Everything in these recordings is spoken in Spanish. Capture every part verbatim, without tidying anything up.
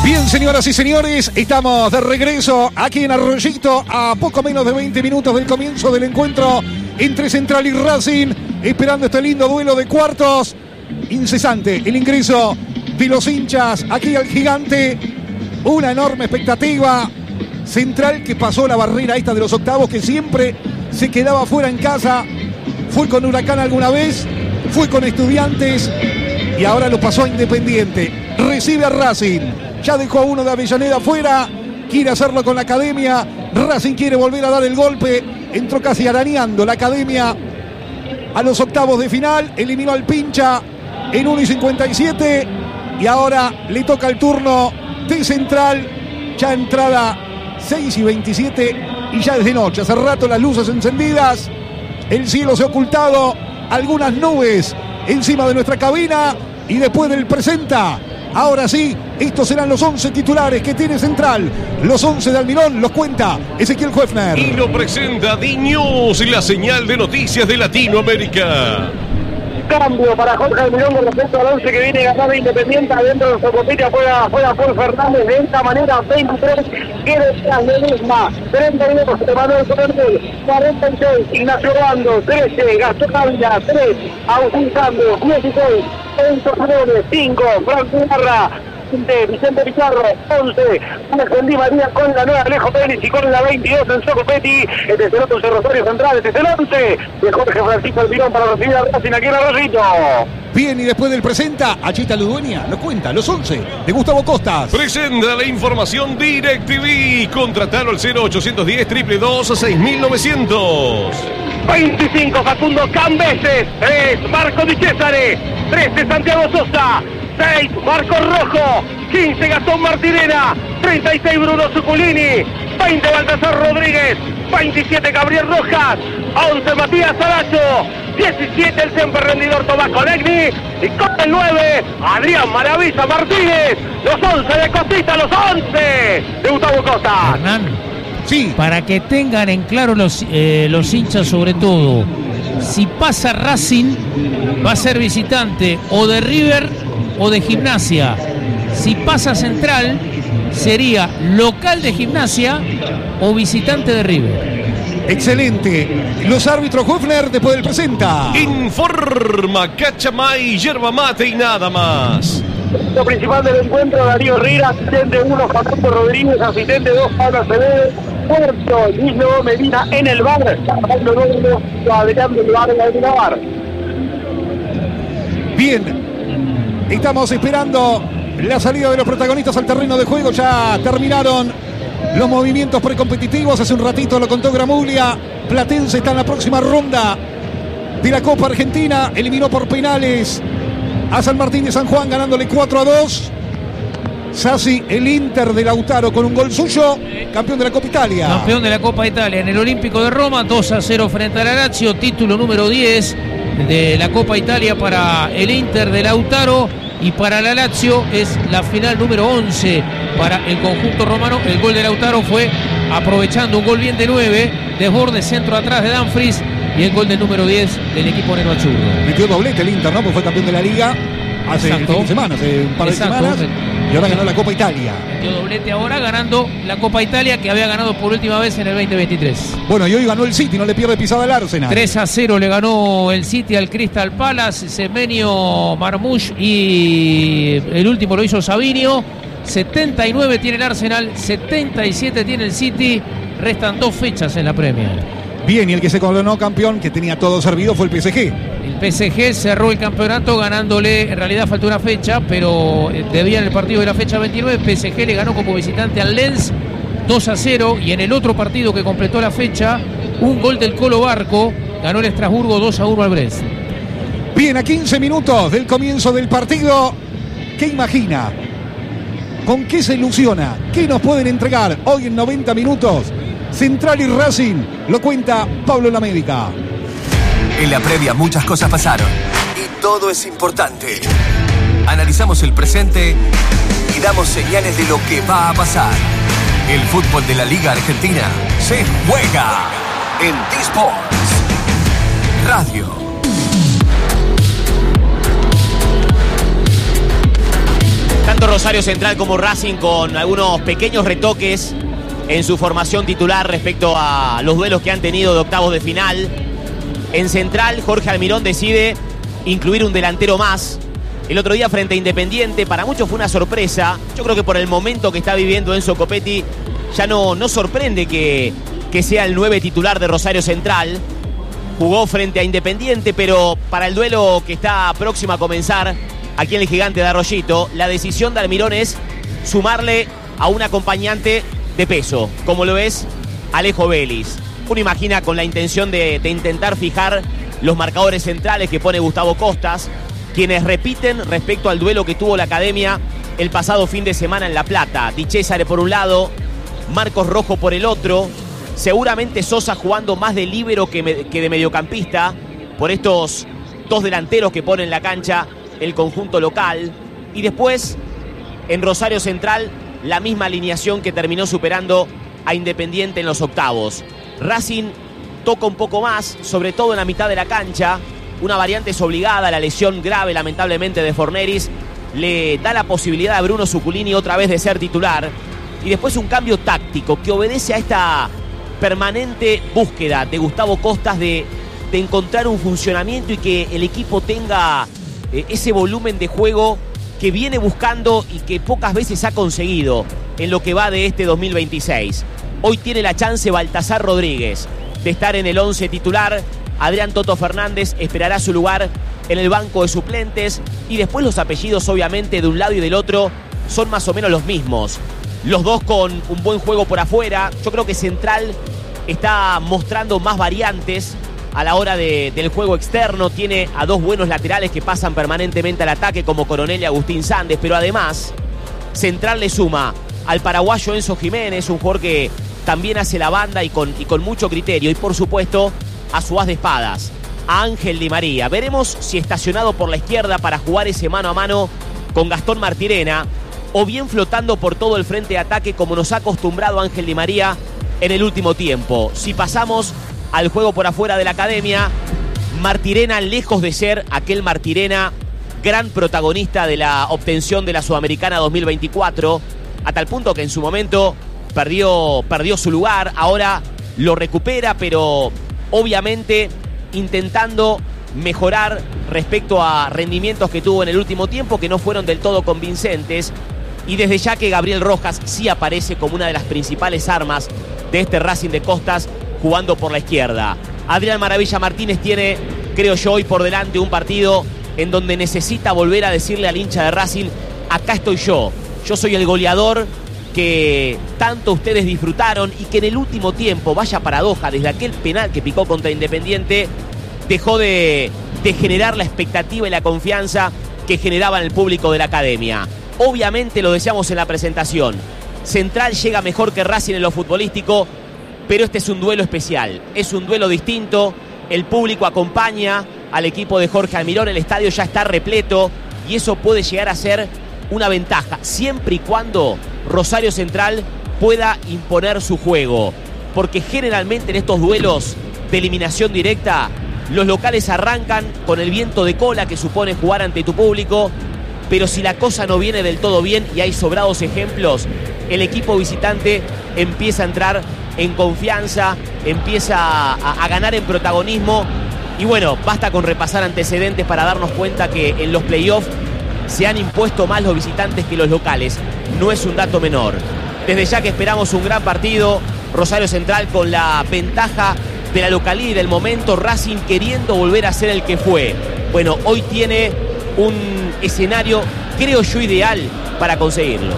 Bien, señoras y señores, estamos de regreso aquí en Arroyito a poco menos de veinte minutos del comienzo del encuentro entre Central y Racing, esperando este lindo duelo de cuartos. Incesante el ingreso de los hinchas aquí al Gigante, una enorme expectativa. Central que pasó la barrera esta de los octavos, que siempre se quedaba fuera en casa, fue con Huracán alguna vez, fue con Estudiantes y ahora lo pasó a Independiente. Recibe a Racing, ya dejó a uno de Avellaneda fuera, quiere hacerlo con la Academia. Racing quiere volver a dar el golpe, entró casi arañando la Academia a los octavos de final, eliminó al Pincha en uno y cincuenta y siete y ahora le toca el turno de Central, ya entrada seis y veintisiete y ya es de noche, hace rato las luces encendidas, el cielo se ha ocultado, algunas nubes encima de nuestra cabina y después del presenta. Ahora sí, estos serán los once titulares que tiene Central. Los once de Almirón los cuenta Ezequiel Hoefner. Y lo presenta D-News, la señal de noticias de Latinoamérica. Cambio para Jorge Almirón con respecto al once que viene ganando Independiente. Adentro de Socopetia juega, juega Paul Fernández. De esta manera, veintitrés, queda detrás de misma. treinta y dos, Emanuel Fernández. cuarenta y seis, Ignacio Bando. trece, Gastón Ávila. tres, Agustín Santos. dieciséis, Enzo Fernández. cinco, Franco Ibarra. Vicente Pizarro, once, Juan Di María con la nueva Alejo Pérez y con la veintidós en Socopetti. Este es el otro Rosario Central, este es el once de Jorge Francisco Almirón para recibir a Racing aquí en Arroyito. Bien, y después del presenta, Achita Ludueña nos cuenta los once de Gustavo Costas. Presenta la información DirecTV. Contratalo al cero ochocientos diez, dos dos dos, seis mil novecientos. veinticinco, Facundo Cambeses. tres, Marco Di Cesare. trece, Santiago Sosa. seis, Marco Rojo. quince, Gastón Martinera. treinta y seis, Bruno Zuculini. veinte, Baltasar Rodríguez. veintisiete, Gabriel Rojas. once, Matías Aracho. diecisiete, el siempre rendidor Tomás Conegni. Y con el nueve, Adrián Maravilla Martínez. Los once de Costita, los once de Gustavo Costa. Hernán, sí, para que tengan en claro los, eh, los hinchas sobre todo, si pasa Racing va a ser visitante o de River o de Gimnasia. Si pasa Central sería local de Gimnasia o visitante de River. Excelente. Los árbitros Hoefner después del presenta. Informa Cachamay, yerba mate y nada más. Lo principal del encuentro, Darío Riera, asistente uno, Facundo Rodríguez, asistente dos, Pablo Acevedo, cuarto, Luis Nuevo Medina en el bar, Pablo Nuevo, Adrián del bar en el bar. Bien, estamos esperando la salida de los protagonistas al terreno de juego. Ya terminaron los movimientos precompetitivos. Hace un ratito lo contó Gramuglia. Platense está en la próxima ronda de la Copa Argentina. Eliminó por penales a San Martín de San Juan, ganándole cuatro a dos. Sassi, el Inter de Lautaro con un gol suyo, campeón de la Copa Italia. Campeón de la Copa Italia en el Olímpico de Roma, dos a cero frente a la Lazio, título número diez de la Copa Italia para el Inter de Lautaro, y para la Lazio es la final número once para el conjunto romano. El gol de Lautaro fue aprovechando un gol bien de nueve, desborde centro atrás de Dumfries, y el gol del número diez del equipo Nero-Azzurro. Metió doblete el Inter, ¿no? Porque fue campeón de la Liga hace un fin de semana, hace un par de Exacto. semanas. Y ahora ganó la Copa Italia. Metió doblete ahora ganando la Copa Italia, que había ganado por última vez en el veinte veintitrés. Bueno, y hoy ganó el City, no le pierde pisada al Arsenal. tres a cero le ganó el City al Crystal Palace, Semenyo, Marmoush, y el último lo hizo Savinio. setenta y nueve tiene el Arsenal, setenta y siete tiene el City. Restan dos fechas en la Premier. Bien, y el que se coronó campeón, que tenía todo servido, fue el P S G. El P S G cerró el campeonato ganándole, en realidad faltó una fecha, pero debía en el partido de la fecha veintinueve. P S G le ganó como visitante al Lens dos a cero, y en el otro partido que completó la fecha, un gol del Colo Barco, ganó el Estrasburgo dos a uno al Brest. Bien, a quince minutos del comienzo del partido, ¿qué imagina? ¿Con qué se ilusiona? ¿Qué nos pueden entregar hoy en noventa minutos? Central y Racing, lo cuenta Pablo Lamédica. En la previa muchas cosas pasaron y todo es importante. Analizamos el presente y damos señales de lo que va a pasar. El fútbol de la Liga Argentina se juega en T-Sports Radio. Tanto Rosario Central como Racing con algunos pequeños retoques en su formación titular respecto a los duelos que han tenido de octavos de final. En Central, Jorge Almirón decide incluir un delantero más. El otro día frente a Independiente, para muchos fue una sorpresa. Yo creo que por el momento que está viviendo Enzo Copetti, ya no, no sorprende que, que sea el nueve titular de Rosario Central. Jugó frente a Independiente, pero para el duelo que está próximo a comenzar aquí en el Gigante de Arroyito, la decisión de Almirón es sumarle a un acompañante de peso, como lo es Alejo Vélez. Uno imagina con la intención de, de intentar fijar los marcadores centrales que pone Gustavo Costas, quienes repiten respecto al duelo que tuvo la Academia el pasado fin de semana en La Plata. Di Cesare por un lado, Marcos Rojo por el otro, seguramente Sosa jugando más de líbero que, me, que de mediocampista, por estos dos delanteros que pone en la cancha el conjunto local. Y después, en Rosario Central, la misma alineación que terminó superando a Independiente en los octavos. Racing toca un poco más, sobre todo en la mitad de la cancha. Una variante es obligada, la lesión grave lamentablemente de Forneris le da la posibilidad a Bruno Zuculini otra vez de ser titular. Y después un cambio táctico que obedece a esta permanente búsqueda de Gustavo Costas de, de encontrar un funcionamiento y que el equipo tenga eh, ese volumen de juego que viene buscando y que pocas veces ha conseguido en lo que va de este dos mil veintiséis. Hoy tiene la chance Baltasar Rodríguez de estar en el once titular. Adrián Toto Fernández esperará su lugar en el banco de suplentes. Y después los apellidos, obviamente, de un lado y del otro son más o menos los mismos. Los dos con un buen juego por afuera. Yo creo que Central está mostrando más variantes a la hora de, del juego externo. Tiene a dos buenos laterales que pasan permanentemente al ataque, como Coronel y Agustín Sández. Pero además, Central le suma al paraguayo Enzo Jiménez, un jugador que también hace la banda y con, y con mucho criterio. Y por supuesto, a su as de espadas, a Ángel Di María. Veremos si estacionado por la izquierda para jugar ese mano a mano con Gastón Martirena, o bien flotando por todo el frente de ataque como nos ha acostumbrado Ángel Di María en el último tiempo. Si pasamos al juego por afuera de la Academia, Martirena, lejos de ser aquel Martirena gran protagonista de la obtención de la Sudamericana dos mil veinticuatro, a tal punto que en su momento perdió, perdió su lugar, ahora lo recupera, pero obviamente intentando mejorar respecto a rendimientos que tuvo en el último tiempo, que no fueron del todo convincentes. Y desde ya que Gabriel Rojas sí aparece como una de las principales armas de este Racing de Costas, jugando por la izquierda. Adrián Maravilla Martínez tiene, creo yo, hoy por delante un partido en donde necesita volver a decirle al hincha de Racing: acá estoy yo, yo soy el goleador que tanto ustedes disfrutaron y que en el último tiempo, vaya paradoja, desde aquel penal que picó contra Independiente, dejó de, de generar la expectativa y la confianza que generaba en el público de la Academia. Obviamente, lo decíamos en la presentación, Central llega mejor que Racing en lo futbolístico, pero este es un duelo especial, es un duelo distinto. El público acompaña al equipo de Jorge Almirón, el estadio ya está repleto y eso puede llegar a ser una ventaja, siempre y cuando Rosario Central pueda imponer su juego, porque generalmente en estos duelos de eliminación directa los locales arrancan con el viento de cola que supone jugar ante tu público, pero si la cosa no viene del todo bien, y hay sobrados ejemplos, el equipo visitante empieza a entrar en confianza, empieza a, a ganar en protagonismo. Y bueno, basta con repasar antecedentes para darnos cuenta que en los playoffs se han impuesto más los visitantes que los locales. No es un dato menor. Desde ya que esperamos un gran partido, Rosario Central con la ventaja de la localidad y del momento, Racing queriendo volver a ser el que fue. Bueno, hoy tiene un escenario, creo yo, ideal para conseguirlo.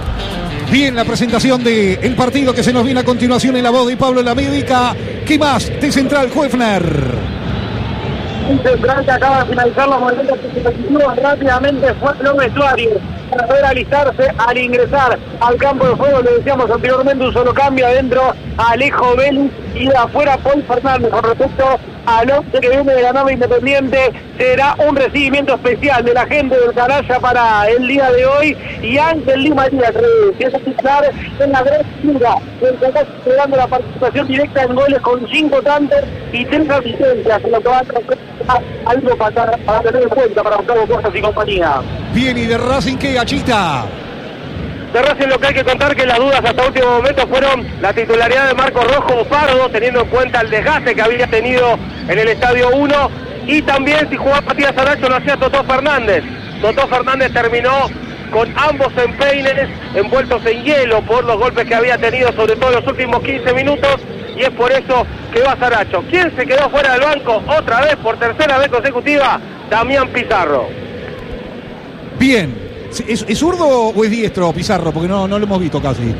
Bien, la presentación del partido que se nos viene a continuación en la voz de Pablo La Médica. ¿Qué más de Central, Juefner? Central que acaba de finalizar los movimientos participativos rápidamente fue a los vestuarios para poder alistarse al ingresar al campo de juego. Le decíamos anteriormente, un solo cambio adentro, Alejo Vélez, y de afuera Paul Fernández. Con respecto al once que viene de la nave Independiente. Será un recibimiento especial de la gente del Canalla para el día de hoy. Y Ángel Di María, que es titular en la gran liga, que está esperando la participación directa en goles con cinco tantos y tres asistencias, en lo que va a algo para, para tener en cuenta para Gustavo Costas y compañía. Bien, y de Racing, ¿qué, Gachita? De Racing lo que hay que contar que las dudas hasta último momento fueron la titularidad de Marco Rojo Pardo, teniendo en cuenta el desgaste que había tenido en el Estadio uno, y también si jugaba Matías Aracho lo hacía Totó Fernández. Totó Fernández terminó con ambos empeines envueltos en hielo por los golpes que había tenido, sobre todo en los últimos quince minutos, y es por eso que va Saracho. ¿Quién se quedó fuera del banco otra vez, por tercera vez consecutiva? Damián Pizarro. Bien. ¿Es, ¿Es zurdo o es diestro Pizarro? Porque no, no lo hemos visto casi.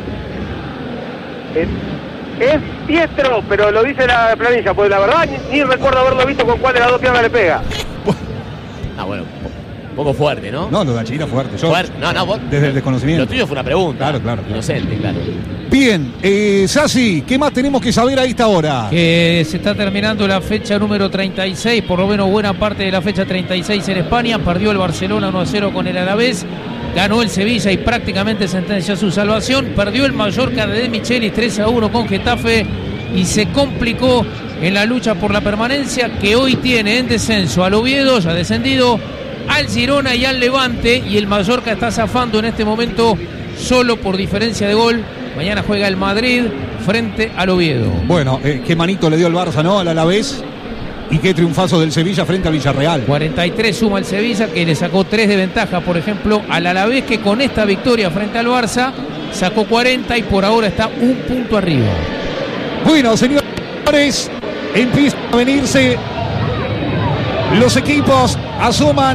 Es, es diestro, pero lo dice la planilla, pues la verdad ni, ni recuerdo haberlo visto con cuál de las dos piernas le pega. Ah, bueno, un poco fuerte, ¿no? No, lo de Achita fuerte. Yo, fuerte. No, no, vos, desde el desconocimiento. Lo tuyo fue una pregunta. Claro, claro. claro. Inocente, claro. Bien, eh, Sassi, ¿qué más tenemos que saber a esta hora? Que se está terminando la fecha número treinta y seis, por lo menos buena parte de la fecha treinta y seis en España. Perdió el Barcelona uno a cero con el Alavés, ganó el Sevilla y prácticamente sentencia su salvación. Perdió el Mallorca de De Michelis tres a uno con Getafe y se complicó en la lucha por la permanencia, que hoy tiene en descenso al Oviedo, ya descendido, al Girona y al Levante, y el Mallorca está zafando en este momento solo por diferencia de gol. Mañana juega el Madrid frente al Oviedo. Bueno, eh, qué manito le dio el Barça, ¿no? Al Alavés. Y qué triunfazo del Sevilla frente al Villarreal. cuarenta y tres suma el Sevilla, que le sacó tres de ventaja, por ejemplo, al Alavés, que con esta victoria frente al Barça sacó cuarenta y por ahora está un punto arriba. Bueno, señores, empiezan a venirse los equipos, asoman,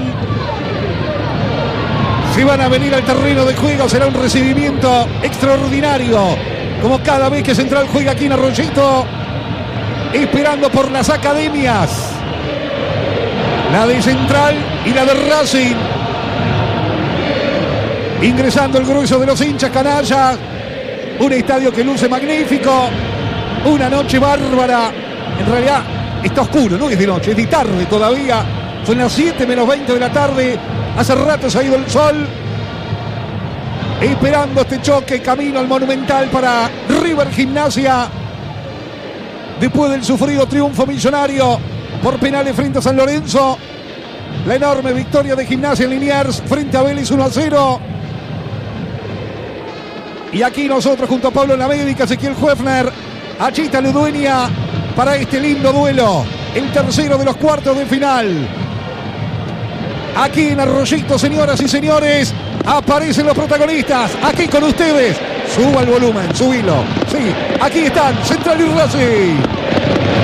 se van a venir al terreno de juego, será un recibimiento extraordinario, como cada vez que Central juega aquí en Arroyito, esperando por las academias, la de Central y la de Racing, ingresando el grueso de los hinchas canallas, un estadio que luce magnífico, una noche bárbara, en realidad está oscuro, no es de noche, es de tarde todavía, son las siete menos veinte de la tarde, hace rato se ha ido el sol, esperando este choque, camino al Monumental para River Gimnasia, después del sufrido triunfo millonario por penales frente a San Lorenzo, la enorme victoria de Gimnasia en Liniers frente a Vélez uno a cero, y aquí nosotros junto a Pablo Lamédica, Ezequiel Huefner, Achita Ludueña, para este lindo duelo, el tercero de los cuartos de final. Aquí en Arroyito, señoras y señores, aparecen los protagonistas. Aquí con ustedes, suba el volumen, subilo. Sí, aquí están Central y Racing.